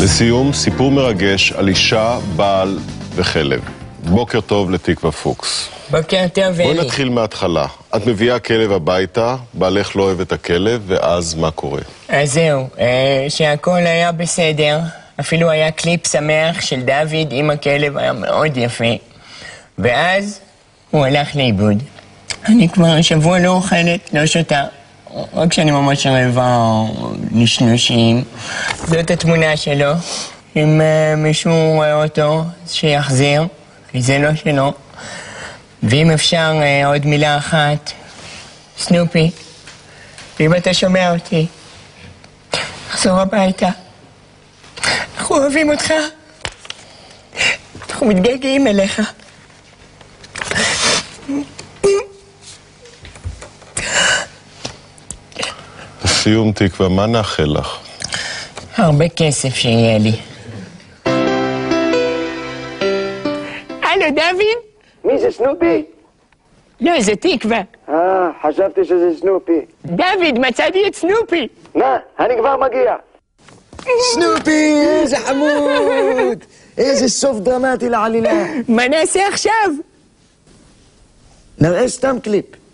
לסיום, סיפור מרגש על אישה, בעל וכלב. בוקר טוב לתקווה פוקס. בוקר טוב, אלי. בואי נתחיל מההתחלה. את מביאה כלב הביתה, בעלך לא אוהב את הכלב, ואז מה קורה? אז זהו, שהכל היה בסדר. אפילו היה קליפ שמח של דוד עם הכלב, היה מאוד יפה. ואז הוא הלך לאיבוד. אני כבר שבוע לא אוכלת, לא שותה. רק כשאני ממש רעבה או נשנושים. זאת התמונה שלו. אם מישהו רואה אותו, שיחזיר, כי זה לא שלו. ואם אפשר עוד מילה אחת, סנופי, ואם אתה שומע אותי, תחזור הביתה. אנחנו אוהבים אותך. אנחנו מתגעגעים אליך. לסיום, תקווה, מה נאחל לך? הרבה כסף שיהיה לי. הלו, דוד? מי זה, סנופי? לא, זה תקווה. חשבתי שזה סנופי. דוד, מצאתי את סנופי. מה? אני כבר מגיע. סנופי, איזה חמוד! איזה סוף דרמטי לעלילה. מה נעשה עכשיו? נראה סתם קליפ.